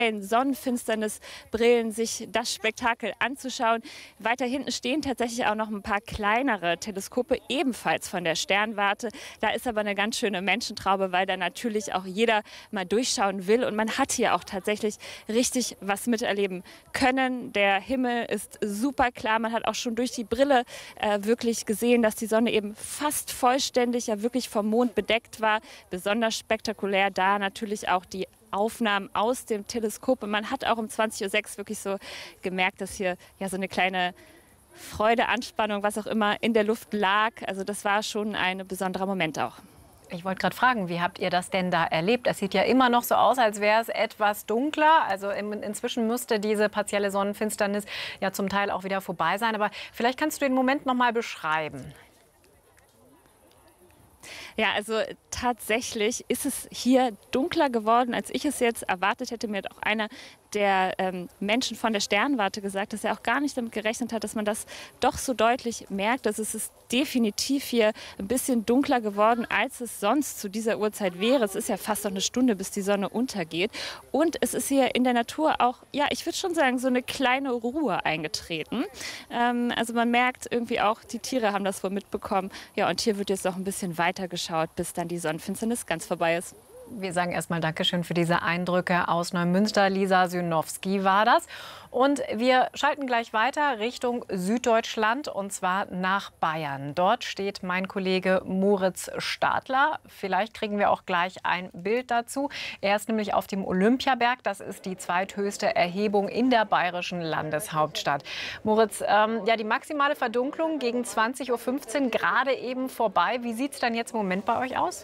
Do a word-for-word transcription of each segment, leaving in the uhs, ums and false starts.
Sonnenfinsternisbrillen sich das Spektakel anzuschauen. Weiter hinten stehen tatsächlich auch noch ein paar kleinere Teleskope, ebenfalls von der Sternwarte. Da ist aber eine ganz schöne Menschentraube, weil da natürlich auch jeder mal durchschauen will. Und man hat hier auch tatsächlich richtig was miterleben können. Der Himmel ist super klar. Man hat auch schon durch die Brille äh, wirklich gesehen, dass die Sonne eben fast vollständig, ja wirklich vom Mond bedeckt war. Besonders spektakulär da natürlich auch die Aufnahmen aus dem Teleskop. Und man hat auch um zwanzig Uhr sechs wirklich so gemerkt, dass hier ja so eine kleine Freude, Anspannung, was auch immer in der Luft lag. Also das war schon ein besonderer Moment auch. Ich wollte gerade fragen, wie habt ihr das denn da erlebt? Es sieht ja immer noch so aus, als wäre es etwas dunkler. Also in, inzwischen müsste diese partielle Sonnenfinsternis ja zum Teil auch wieder vorbei sein. Aber vielleicht kannst du den Moment noch mal beschreiben. Ja, also tatsächlich ist es hier dunkler geworden, als ich es jetzt erwartet hätte. Mir hat auch einer der ähm, Menschen von der Sternwarte gesagt, dass er auch gar nicht damit gerechnet hat, dass man das doch so deutlich merkt. Also es ist definitiv hier ein bisschen dunkler geworden, als es sonst zu dieser Uhrzeit wäre. Es ist ja fast noch eine Stunde, bis die Sonne untergeht. Und es ist hier in der Natur auch, ja, ich würde schon sagen, so eine kleine Ruhe eingetreten. Ähm, also man merkt irgendwie auch, die Tiere haben das wohl mitbekommen. Ja, und hier wird jetzt noch ein bisschen weiter geschaut, bis dann die Sonnenfinsternis ganz vorbei ist. Wir sagen erstmal Dankeschön für diese Eindrücke aus Neumünster. Lisa Synowski war das. Und wir schalten gleich weiter Richtung Süddeutschland und zwar nach Bayern. Dort steht mein Kollege Moritz Stadler. Vielleicht kriegen wir auch gleich ein Bild dazu. Er ist nämlich auf dem Olympiaberg. Das ist die zweithöchste Erhebung in der bayerischen Landeshauptstadt. Moritz, ähm, ja, die maximale Verdunklung gegen zwanzig Uhr fünfzehn gerade eben vorbei. Wie sieht es dann jetzt im Moment bei euch aus?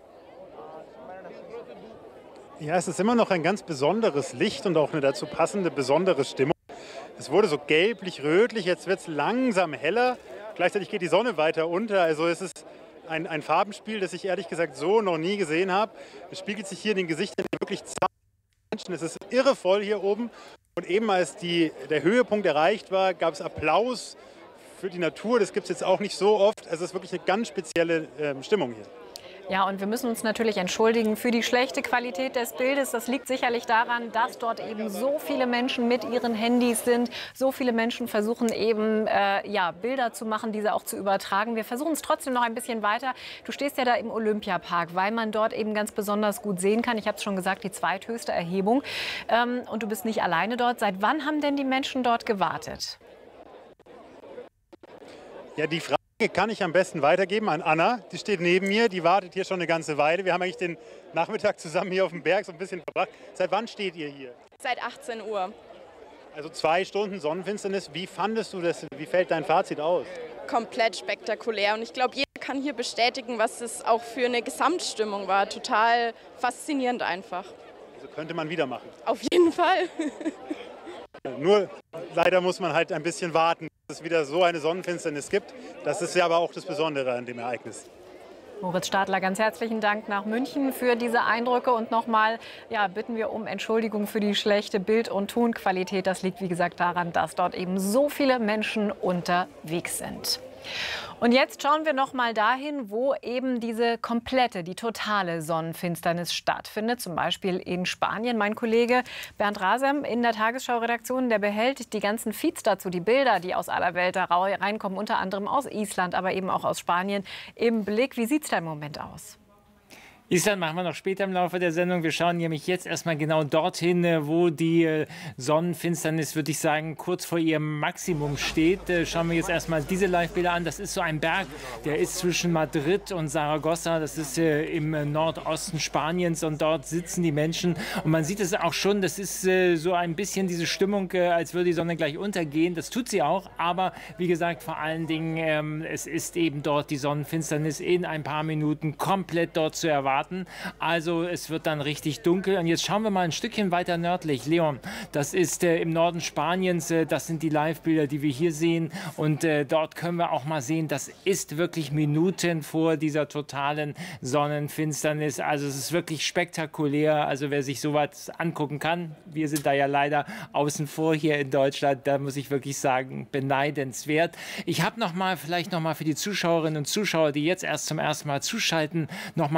Ja, es ist immer noch ein ganz besonderes Licht und auch eine dazu passende besondere Stimmung. Es wurde so gelblich-rötlich, jetzt wird es langsam heller. Gleichzeitig geht die Sonne weiter unter. Also es ist ein, ein Farbenspiel, das ich ehrlich gesagt so noch nie gesehen habe. Es spiegelt sich hier in den Gesichtern wirklich zahlreicher Menschen. Es ist irrevoll hier oben. Und eben als die, der Höhepunkt erreicht war, gab es Applaus für die Natur. Das gibt es jetzt auch nicht so oft. Also es ist wirklich eine ganz spezielle äh, Stimmung hier. Ja, und wir müssen uns natürlich entschuldigen für die schlechte Qualität des Bildes. Das liegt sicherlich daran, dass dort eben so viele Menschen mit ihren Handys sind. So viele Menschen versuchen eben äh, ja, Bilder zu machen, diese auch zu übertragen. Wir versuchen es trotzdem noch ein bisschen weiter. Du stehst ja da im Olympiapark, weil man dort eben ganz besonders gut sehen kann. Ich habe es schon gesagt, die zweithöchste Erhebung. Ähm, und du bist nicht alleine dort. Seit wann haben denn die Menschen dort gewartet? Ja, die Frage kann ich am besten weitergeben an Anna. Die steht neben mir, die wartet hier schon eine ganze Weile. Wir haben eigentlich den Nachmittag zusammen hier auf dem Berg so ein bisschen verbracht. Seit wann steht ihr hier? Seit achtzehn Uhr. Also zwei Stunden Sonnenfinsternis. Wie fandest du das? Wie fällt dein Fazit aus? Komplett spektakulär. Und ich glaube, jeder kann hier bestätigen, was es auch für eine Gesamtstimmung war. Total faszinierend einfach. Also könnte man wieder machen? Auf jeden Fall. Nur leider muss man halt ein bisschen warten, dass es wieder so eine Sonnenfinsternis gibt. Das ist ja aber auch das Besondere an dem Ereignis. Moritz Stadler, ganz herzlichen Dank nach München für diese Eindrücke. Und nochmal ja, bitten wir um Entschuldigung für die schlechte Bild- und Tonqualität. Das liegt, wie gesagt, daran, dass dort eben so viele Menschen unterwegs sind. Und jetzt schauen wir noch mal dahin, wo eben diese komplette, die totale Sonnenfinsternis stattfindet. Zum Beispiel in Spanien. Mein Kollege Bernd Rasem in der Tagesschau-Redaktion, der behält die ganzen Feeds dazu, die Bilder, die aus aller Welt da reinkommen, unter anderem aus Island, aber eben auch aus Spanien, im Blick. Wie sieht es da im Moment aus? Island machen wir noch später im Laufe der Sendung. Wir schauen nämlich jetzt erstmal genau dorthin, wo die Sonnenfinsternis, würde ich sagen, kurz vor ihrem Maximum steht. Schauen wir jetzt erstmal diese Live-Bilder an. Das ist so ein Berg, der ist zwischen Madrid und Saragossa. Das ist im Nordosten Spaniens und dort sitzen die Menschen. Und man sieht es auch schon, das ist so ein bisschen diese Stimmung, als würde die Sonne gleich untergehen. Das tut sie auch, aber wie gesagt, vor allen Dingen, es ist eben dort die Sonnenfinsternis in ein paar Minuten komplett dort zu erwarten. Also es wird dann richtig dunkel. Und jetzt schauen wir mal ein Stückchen weiter nördlich. Leon, das ist äh, im Norden Spaniens. Äh, das sind die Live-Bilder, die wir hier sehen. Und äh, dort können wir auch mal sehen, das ist wirklich Minuten vor dieser totalen Sonnenfinsternis. Also es ist wirklich spektakulär. Also wer sich sowas angucken kann, wir sind da ja leider außen vor hier in Deutschland, da muss ich wirklich sagen, beneidenswert. Ich habe noch mal, vielleicht noch mal für die Zuschauerinnen und Zuschauer, die jetzt erst zum ersten Mal zuschalten, noch mal mitgebracht,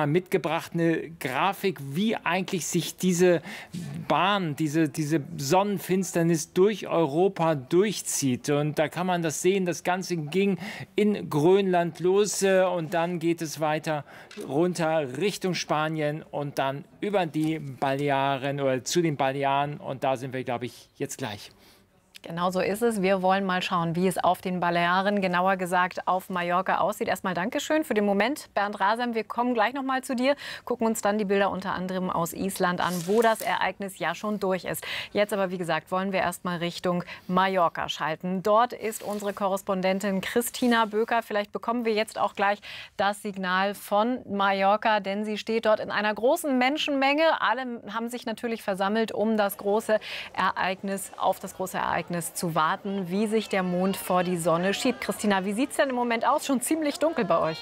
mitgebracht, eine Grafik, wie eigentlich sich diese Bahn, diese, diese Sonnenfinsternis durch Europa durchzieht. Und da kann man das sehen, das Ganze ging in Grönland los und dann geht es weiter runter Richtung Spanien und dann über die Balearen oder zu den Balearen. Und da sind wir, glaube ich, jetzt gleich. Genau so ist es. Wir wollen mal schauen, wie es auf den Balearen, genauer gesagt auf Mallorca aussieht. Erstmal Dankeschön für den Moment, Bernd Rasem. Wir kommen gleich noch mal zu dir, gucken uns dann die Bilder unter anderem aus Island an, wo das Ereignis ja schon durch ist. Jetzt aber, wie gesagt, wollen wir erst mal Richtung Mallorca schalten. Dort ist unsere Korrespondentin Christina Böker. Vielleicht bekommen wir jetzt auch gleich das Signal von Mallorca, denn sie steht dort in einer großen Menschenmenge. Alle haben sich natürlich versammelt, um das große Ereignis, auf das große Ereignis zu warten, wie sich der Mond vor die Sonne schiebt. Christina, wie sieht es denn im Moment aus? Schon ziemlich dunkel bei euch.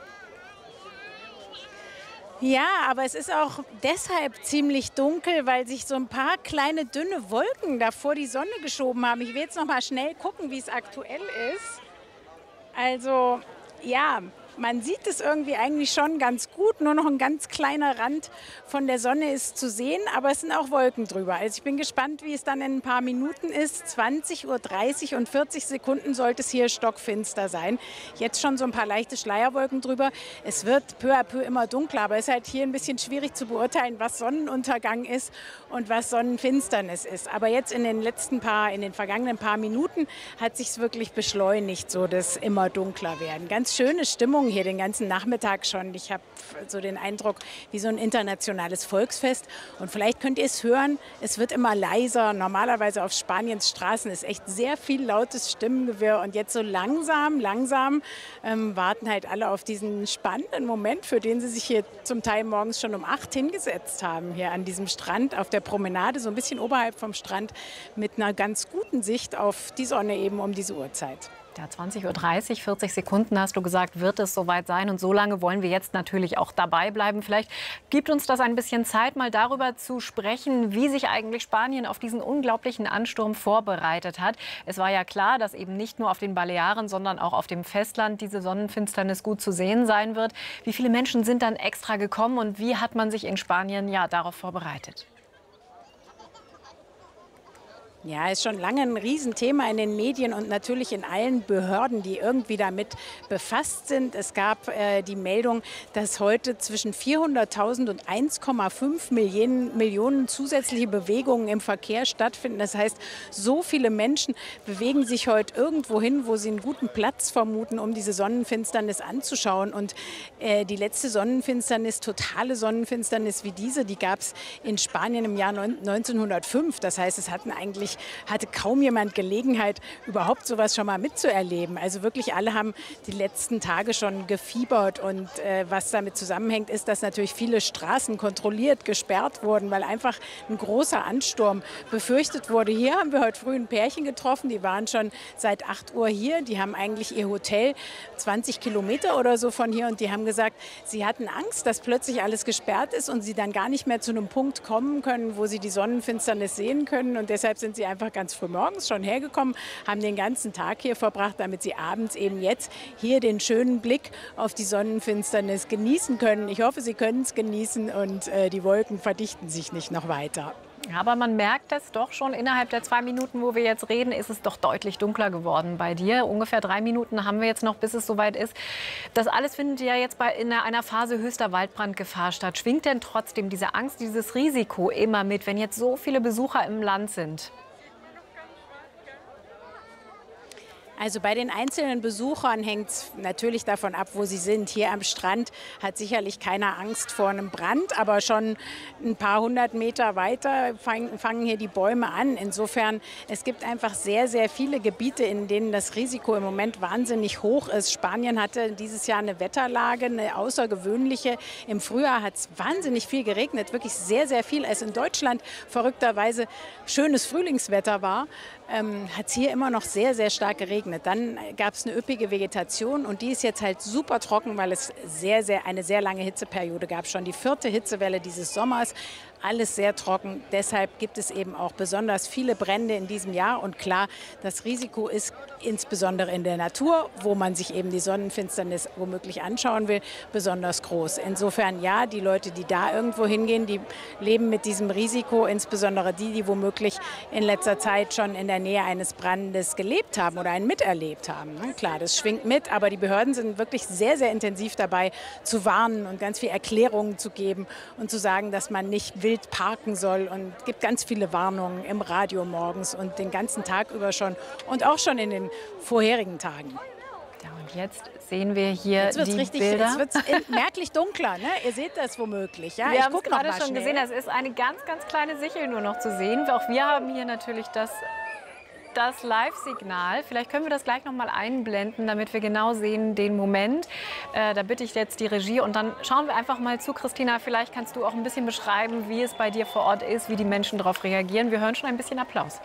Ja, aber es ist auch deshalb ziemlich dunkel, weil sich so ein paar kleine dünne Wolken da vor die Sonne geschoben haben. Ich will jetzt noch mal schnell gucken, wie es aktuell ist. Also, ja, man sieht es irgendwie eigentlich schon ganz gut. Nur noch ein ganz kleiner Rand von der Sonne ist zu sehen, aber es sind auch Wolken drüber. Also ich bin gespannt, wie es dann in ein paar Minuten ist. zwanzig Uhr dreißig und vierzig Sekunden sollte es hier stockfinster sein. Jetzt schon so ein paar leichte Schleierwolken drüber. Es wird peu à peu immer dunkler, aber es ist halt hier ein bisschen schwierig zu beurteilen, was Sonnenuntergang ist und was Sonnenfinsternis ist. Aber jetzt in den letzten paar, in den vergangenen paar Minuten hat sich es wirklich beschleunigt, so dass immer dunkler werden. Ganz schöne Stimmung hier den ganzen Nachmittag schon. Ich habe so den Eindruck, wie so ein internationales Volksfest. Und vielleicht könnt ihr es hören, es wird immer leiser. Normalerweise auf Spaniens Straßen ist echt sehr viel lautes Stimmengewirr. Und jetzt so langsam, langsam ähm, warten halt alle auf diesen spannenden Moment, für den sie sich hier zum Teil morgens schon um acht hingesetzt haben. Hier an diesem Strand, auf der Promenade, so ein bisschen oberhalb vom Strand, mit einer ganz guten Sicht auf die Sonne eben um diese Uhrzeit. Ja, zwanzig Uhr dreißig, vierzig Sekunden hast du gesagt, wird es soweit sein. Und so lange wollen wir jetzt natürlich auch dabei bleiben. Vielleicht gibt uns das ein bisschen Zeit, mal darüber zu sprechen, wie sich eigentlich Spanien auf diesen unglaublichen Ansturm vorbereitet hat. Es war ja klar, dass eben nicht nur auf den Balearen, sondern auch auf dem Festland diese Sonnenfinsternis gut zu sehen sein wird. Wie viele Menschen sind dann extra gekommen und wie hat man sich in Spanien ja darauf vorbereitet? Ja, ist schon lange ein Riesenthema in den Medien und natürlich in allen Behörden, die irgendwie damit befasst sind. Es gab äh, die Meldung, dass heute zwischen vierhunderttausend und eins Komma fünf Millionen, Millionen zusätzliche Bewegungen im Verkehr stattfinden. Das heißt, so viele Menschen bewegen sich heute irgendwo hin, wo sie einen guten Platz vermuten, um diese Sonnenfinsternis anzuschauen. Und äh, die letzte Sonnenfinsternis, totale Sonnenfinsternis wie diese, die gab es in Spanien im Jahr neunzehnhundertfünf. Das heißt, es hatten eigentlich hatte kaum jemand Gelegenheit, überhaupt sowas schon mal mitzuerleben. Also wirklich alle haben die letzten Tage schon gefiebert. Und äh, was damit zusammenhängt, ist, dass natürlich viele Straßen kontrolliert gesperrt wurden, weil einfach ein großer Ansturm befürchtet wurde. Hier haben wir heute früh ein Pärchen getroffen, die waren schon seit acht Uhr hier. Die haben eigentlich ihr Hotel zwanzig Kilometer oder so von hier und die haben gesagt, sie hatten Angst, dass plötzlich alles gesperrt ist und sie dann gar nicht mehr zu einem Punkt kommen können, wo sie die Sonnenfinsternis sehen können. Und deshalb sind sie einfach ganz früh morgens schon hergekommen, haben den ganzen Tag hier verbracht, damit sie abends eben jetzt hier den schönen Blick auf die Sonnenfinsternis genießen können. Ich hoffe, sie können es genießen und äh, die Wolken verdichten sich nicht noch weiter. Aber man merkt es doch schon, innerhalb der zwei Minuten, wo wir jetzt reden, ist es doch deutlich dunkler geworden bei dir. Ungefähr drei Minuten haben wir jetzt noch, bis es soweit ist. Das alles findet ja jetzt bei, in einer Phase höchster Waldbrandgefahr statt. Schwingt denn trotzdem diese Angst, dieses Risiko immer mit, wenn jetzt so viele Besucher im Land sind? Also bei den einzelnen Besuchern hängt es natürlich davon ab, wo sie sind. Hier am Strand hat sicherlich keiner Angst vor einem Brand, aber schon ein paar hundert Meter weiter fang, fangen hier die Bäume an. Insofern, es gibt einfach sehr, sehr viele Gebiete, in denen das Risiko im Moment wahnsinnig hoch ist. Spanien hatte dieses Jahr eine Wetterlage, eine außergewöhnliche. Im Frühjahr hat es wahnsinnig viel geregnet, wirklich sehr, sehr viel. Als in Deutschland verrückterweise schönes Frühlingswetter war, ähm, hat es hier immer noch sehr, sehr stark geregnet. Dann gab es eine üppige Vegetation und die ist jetzt halt super trocken, weil es sehr, sehr, eine sehr lange Hitzeperiode gab. Schon die vierte Hitzewelle dieses Sommers. alles sehr trocken. Deshalb gibt es eben auch besonders viele Brände in diesem Jahr. Und klar, das Risiko ist insbesondere in der Natur, wo man sich eben die Sonnenfinsternis womöglich anschauen will, besonders groß. Insofern ja, die Leute, die da irgendwo hingehen, die leben mit diesem Risiko, insbesondere die, die womöglich in letzter Zeit schon in der Nähe eines Brandes gelebt haben oder einen miterlebt haben. Klar, das schwingt mit, aber die Behörden sind wirklich sehr, sehr intensiv dabei zu warnen und ganz viel Erklärungen zu geben und zu sagen, dass man nicht wild parken soll, und es gibt ganz viele Warnungen im Radio morgens und den ganzen Tag über schon und auch schon in den vorherigen Tagen. Ja, und jetzt sehen wir hier jetzt wird's die richtig, Bilder. Jetzt wird es merklich dunkler, ne? Ihr seht das womöglich. Ja? Wir haben es gerade schon gesehen, es ist eine ganz, ganz kleine Sichel nur noch zu sehen. Auch wir haben hier natürlich das, das Live-Signal. Vielleicht können wir das gleich noch mal einblenden, damit wir genau sehen den Moment. Äh, da bitte ich jetzt die Regie, und dann schauen wir einfach mal zu. Christina, vielleicht kannst du auch ein bisschen beschreiben, wie es bei dir vor Ort ist, wie die Menschen darauf reagieren. Wir hören schon ein bisschen Applaus.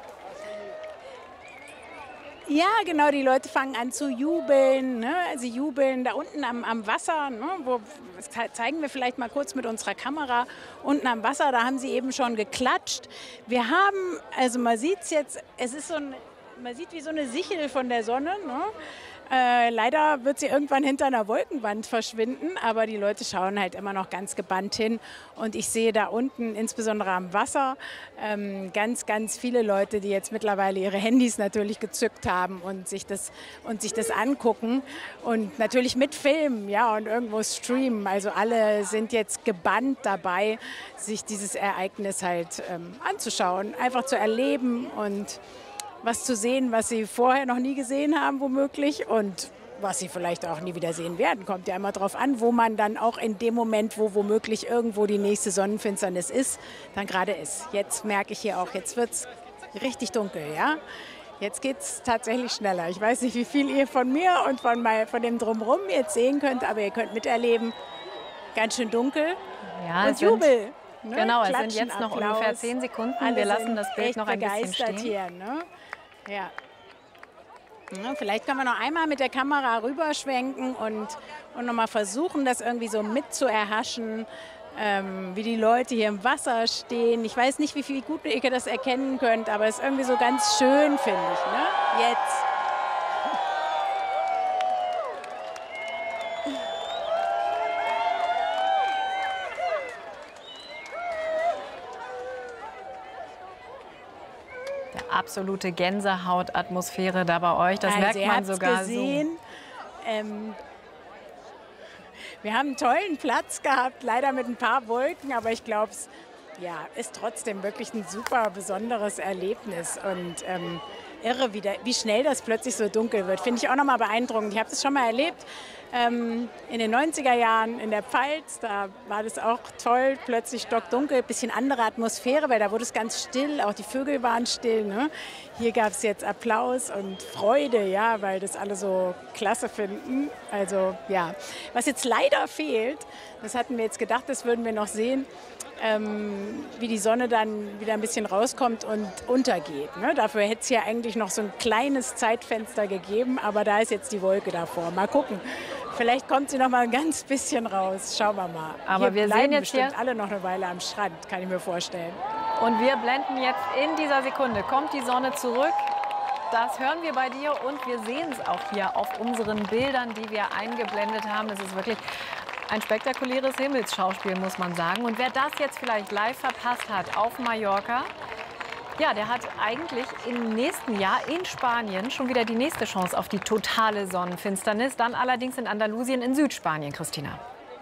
Ja, genau, die Leute fangen an zu jubeln. Ne? Sie jubeln da unten am, am Wasser. Ne? Wo, das zeigen wir vielleicht mal kurz mit unserer Kamera. Unten am Wasser, da haben sie eben schon geklatscht. Wir haben, also man sieht es jetzt, es ist so ein, man sieht wie so eine Sichel von der Sonne. Ne? Äh, leider wird sie irgendwann hinter einer Wolkenwand verschwinden, aber die Leute schauen halt immer noch ganz gebannt hin. Und ich sehe da unten, insbesondere am Wasser, ähm, ganz, ganz viele Leute, die jetzt mittlerweile ihre Handys natürlich gezückt haben und sich das, und sich das angucken und natürlich mitfilmen, ja, und irgendwo streamen. Also alle sind jetzt gebannt dabei, sich dieses Ereignis halt ähm, anzuschauen, einfach zu erleben und was zu sehen, was sie vorher noch nie gesehen haben, womöglich, und was sie vielleicht auch nie wieder sehen werden. Kommt ja immer darauf an, wo man dann auch in dem Moment, wo womöglich irgendwo die nächste Sonnenfinsternis ist, dann gerade ist. Jetzt merke ich hier auch, jetzt wird es richtig dunkel, ja. Jetzt geht es tatsächlich schneller. Ich weiß nicht, wie viel ihr von mir und von, mein, von dem Drumherum jetzt sehen könnt, aber ihr könnt miterleben, ganz schön dunkel, ja, und Jubel. Ne? Genau, es sind jetzt noch Applaus. Ungefähr zehn Sekunden. Alle wir lassen das Bild noch ein bisschen stehen. Hier, ne? Ja. Ja, vielleicht können wir noch einmal mit der Kamera rüberschwenken und, und noch mal versuchen, das irgendwie so mit zu erhaschen, ähm, wie die Leute hier im Wasser stehen. Ich weiß nicht, wie viel gut ihr das erkennen könnt, aber es ist irgendwie so ganz schön, finde ich. Ne? Jetzt. Absolute Gänsehautatmosphäre da bei euch. Das also merkt man sogar gesehen. so. Ähm, wir haben einen tollen Platz gehabt, leider mit ein paar Wolken, aber ich glaube, es ja, ist trotzdem wirklich ein super besonderes Erlebnis. Und ähm, irre, wie, der, wie schnell das plötzlich so dunkel wird. Finde ich auch nochmal beeindruckend. Ich habe das schon mal erlebt ähm, in den neunziger Jahren in der Pfalz. Da war das auch toll, plötzlich stockdunkel, bisschen andere Atmosphäre, weil da wurde es ganz still, auch die Vögel waren still. Ne? Hier gab es jetzt Applaus und Freude, ja, weil das alle so klasse finden. Also ja, was jetzt leider fehlt, das hatten wir jetzt gedacht, das würden wir noch sehen, Ähm, wie die Sonne dann wieder ein bisschen rauskommt und untergeht. Ne? Dafür hätte es ja eigentlich noch so ein kleines Zeitfenster gegeben, aber da ist jetzt die Wolke davor. Mal gucken. Vielleicht kommt sie noch mal ein ganz bisschen raus. Schauen wir mal. Aber hier wir sehen jetzt bestimmt hier alle noch eine Weile am Strand, kann ich mir vorstellen. Und wir blenden jetzt in dieser Sekunde. Kommt die Sonne zurück? Das hören wir bei dir und wir sehen es auch hier auf unseren Bildern, die wir eingeblendet haben. Es ist wirklich ein spektakuläres Himmelsschauspiel, muss man sagen. Und wer das jetzt vielleicht live verpasst hat auf Mallorca, ja, der hat eigentlich im nächsten Jahr in Spanien schon wieder die nächste Chance auf die totale Sonnenfinsternis. Dann allerdings in Andalusien in Südspanien, Christina.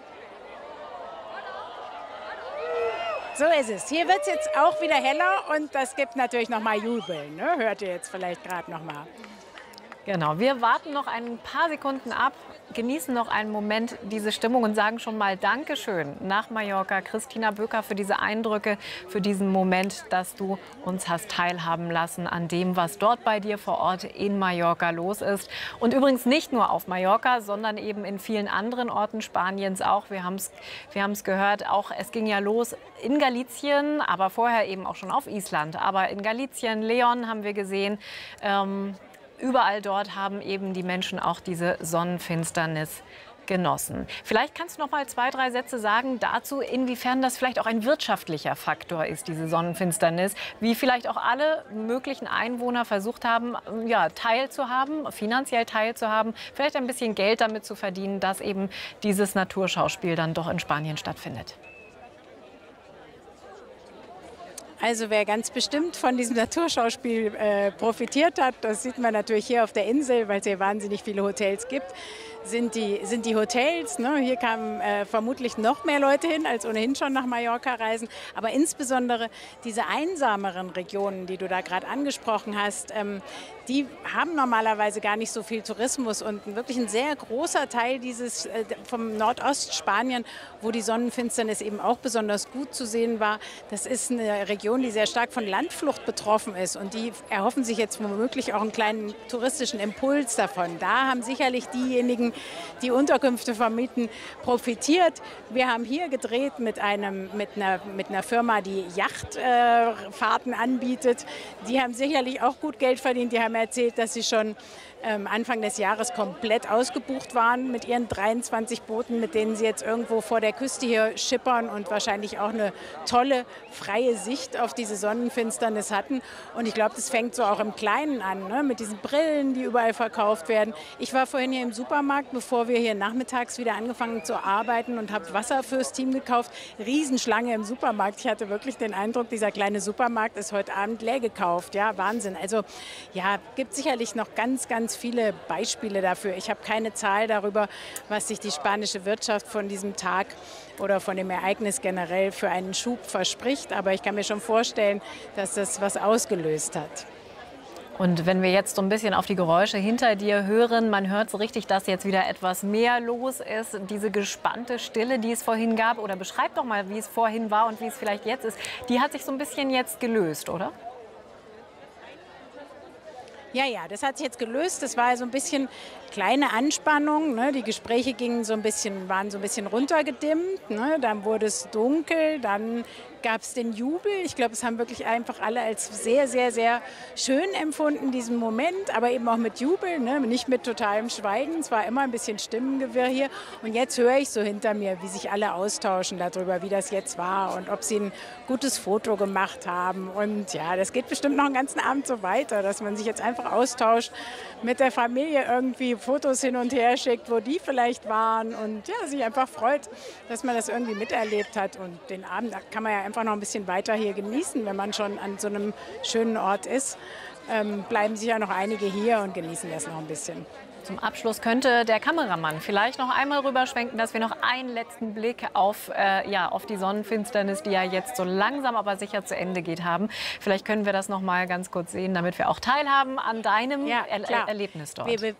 So ist es. Hier wird es jetzt auch wieder heller und das gibt natürlich noch mal Jubel. Ne? Hört ihr jetzt vielleicht gerade noch mal. Genau, wir warten noch ein paar Sekunden ab, genießen noch einen Moment diese Stimmung und sagen schon mal Dankeschön nach Mallorca, Christina Böker, für diese Eindrücke, für diesen Moment, dass du uns hast teilhaben lassen an dem, was dort bei dir vor Ort in Mallorca los ist. Und übrigens nicht nur auf Mallorca, sondern eben in vielen anderen Orten Spaniens auch. Wir haben es wir haben's gehört, auch es ging ja los in Galicien, aber vorher eben auch schon auf Island. Aber in Galicien, Leon haben wir gesehen, ähm, überall dort haben eben die Menschen auch diese Sonnenfinsternis genossen. Vielleicht kannst du noch mal zwei, drei Sätze sagen dazu, inwiefern das vielleicht auch ein wirtschaftlicher Faktor ist, diese Sonnenfinsternis, wie vielleicht auch alle möglichen Einwohner versucht haben, ja, teilzuhaben, finanziell teilzuhaben, vielleicht ein bisschen Geld damit zu verdienen, dass eben dieses Naturschauspiel dann doch in Spanien stattfindet. Also wer ganz bestimmt von diesem Naturschauspiel äh, profitiert hat, das sieht man natürlich hier auf der Insel, weil es hier wahnsinnig viele Hotels gibt, sind die, sind die Hotels. Ne? Hier kamen äh, vermutlich noch mehr Leute hin, als ohnehin schon nach Mallorca reisen. Aber insbesondere diese einsameren Regionen, die du da gerade angesprochen hast, ähm, die haben normalerweise gar nicht so viel Tourismus. Und wirklich ein sehr großer Teil dieses äh, vom Nordostspanien, wo die Sonnenfinsternis eben auch besonders gut zu sehen war, das ist eine Region, die sehr stark von Landflucht betroffen ist. Und die erhoffen sich jetzt womöglich auch einen kleinen touristischen Impuls davon. Da haben sicherlich diejenigen, die Unterkünfte vermieten, profitiert. Wir haben hier gedreht mit, einem, mit, einer, mit einer Firma, die Yachtfahrten äh, anbietet. Die haben sicherlich auch gut Geld verdient. Die haben erzählt, dass sie schon ähm, Anfang des Jahres komplett ausgebucht waren mit ihren dreiundzwanzig Booten, mit denen sie jetzt irgendwo vor der Küste hier schippern und wahrscheinlich auch eine tolle, freie Sicht auf diese Sonnenfinsternis hatten. Und ich glaube, das fängt so auch im Kleinen an, ne? Mit diesen Brillen, die überall verkauft werden. Ich war vorhin hier im Supermarkt, bevor wir hier nachmittags wieder angefangen zu arbeiten, und habe Wasser fürs Team gekauft. Riesenschlange im Supermarkt. Ich hatte wirklich den Eindruck, dieser kleine Supermarkt ist heute Abend leer gekauft. Ja, Wahnsinn. Also ja, gibt sicherlich noch ganz, ganz viele Beispiele dafür. Ich habe keine Zahl darüber, was sich die spanische Wirtschaft von diesem Tag oder von dem Ereignis generell für einen Schub verspricht. Aber ich kann mir schon vorstellen, dass das was ausgelöst hat. Und wenn wir jetzt so ein bisschen auf die Geräusche hinter dir hören, man hört so richtig, dass jetzt wieder etwas mehr los ist. Diese gespannte Stille, die es vorhin gab, oder beschreib doch mal, wie es vorhin war und wie es vielleicht jetzt ist, die hat sich so ein bisschen jetzt gelöst, oder? Ja, ja, das hat sich jetzt gelöst. Das war so ein bisschen kleine Anspannung. Ne? Die Gespräche gingen so ein bisschen, waren so ein bisschen runtergedimmt. Ne? Dann wurde es dunkel, dann gab es den Jubel. Ich glaube, es haben wirklich einfach alle als sehr, sehr, sehr schön empfunden, diesen Moment, aber eben auch mit Jubel, ne? Nicht mit totalem Schweigen. Es war immer ein bisschen Stimmengewirr hier. Und jetzt höre ich so hinter mir, wie sich alle austauschen darüber, wie das jetzt war und ob sie ein gutes Foto gemacht haben. Und ja, das geht bestimmt noch einen ganzen Abend so weiter, dass man sich jetzt einfach austauscht, mit der Familie irgendwie Fotos hin und her schickt, wo die vielleicht waren, und ja, sich einfach freut, dass man das irgendwie miterlebt hat. Und den Abend kann man ja einfach noch ein bisschen weiter hier genießen, wenn man schon an so einem schönen Ort ist. Ähm, bleiben sicher noch einige hier und genießen das noch ein bisschen. Zum Abschluss könnte der Kameramann vielleicht noch einmal rüberschwenken, dass wir noch einen letzten Blick auf, äh, ja, auf die Sonnenfinsternis, die ja jetzt so langsam aber sicher zu Ende geht, haben. Vielleicht können wir das noch mal ganz kurz sehen, damit wir auch teilhaben an deinem ja, er er Erlebnis dort. Wir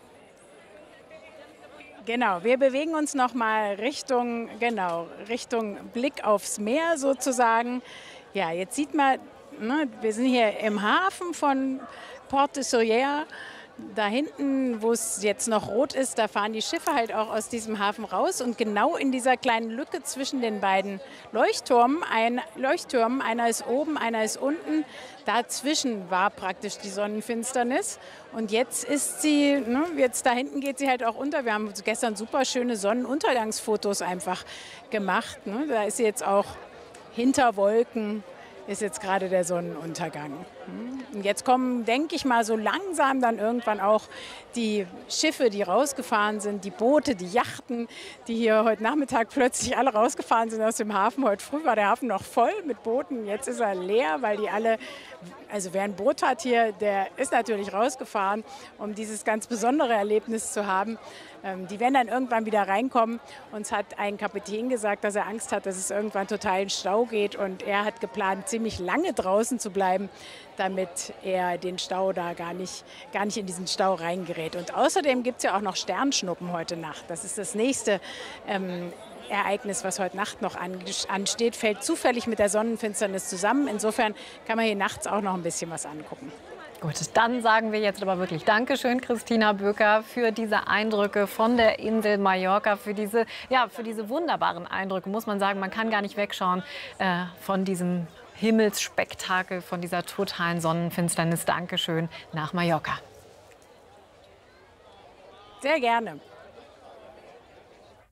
Genau, wir bewegen uns noch mal Richtung, genau, Richtung Blick aufs Meer sozusagen. Ja, jetzt sieht man, ne, wir sind hier im Hafen von Port de Sóller. Da hinten, wo es jetzt noch rot ist, da fahren die Schiffe halt auch aus diesem Hafen raus. Und genau in dieser kleinen Lücke zwischen den beiden Leuchttürmen, ein Leuchttürmen, einer ist oben, einer ist unten, dazwischen war praktisch die Sonnenfinsternis. Und jetzt ist sie, ne, jetzt da hinten geht sie halt auch unter. Wir haben gestern super schöne Sonnenuntergangsfotos einfach gemacht. Ne? Da ist sie jetzt auch hinter Wolken. Ist jetzt gerade der Sonnenuntergang. Und jetzt kommen, denke ich mal, so langsam dann irgendwann auch die Schiffe, die rausgefahren sind, die Boote, die Yachten, die hier heute Nachmittag plötzlich alle rausgefahren sind aus dem Hafen. Heute früh war der Hafen noch voll mit Booten, jetzt ist er leer, weil die alle, also wer ein Boot hat hier, der ist natürlich rausgefahren, um dieses ganz besondere Erlebnis zu haben. Die werden dann irgendwann wieder reinkommen. Uns hat ein Kapitän gesagt, dass er Angst hat, dass es irgendwann total in Stau geht. Und er hat geplant, ziemlich lange draußen zu bleiben, damit er den Stau da gar nicht, gar nicht in diesen Stau reingerät. Und außerdem gibt es ja auch noch Sternschnuppen heute Nacht. Das ist das nächste ähm, Ereignis, was heute Nacht noch ansteht. Fällt zufällig mit der Sonnenfinsternis zusammen. Insofern kann man hier nachts auch noch ein bisschen was angucken. Gut, dann sagen wir jetzt aber wirklich Dankeschön, Christina Böker, für diese Eindrücke von der Insel Mallorca, für diese, ja, für diese wunderbaren Eindrücke, muss man sagen. Man kann gar nicht wegschauen äh, von diesem Himmelsspektakel, von dieser totalen Sonnenfinsternis. Dankeschön nach Mallorca. Sehr gerne.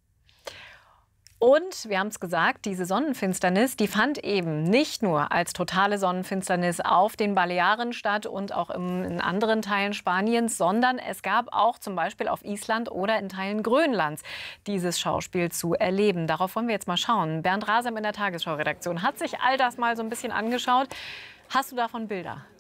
Und wir haben es gesagt, diese Sonnenfinsternis, die fand eben nicht nur als totale Sonnenfinsternis auf den Balearen statt und auch im, in anderen Teilen Spaniens, sondern es gab auch zum Beispiel auf Island oder in Teilen Grönlands dieses Schauspiel zu erleben. Darauf wollen wir jetzt mal schauen. Bernd Rasem in der Tagesschau-Redaktion hat sich all das mal so ein bisschen angeschaut. Hast du davon Bilder?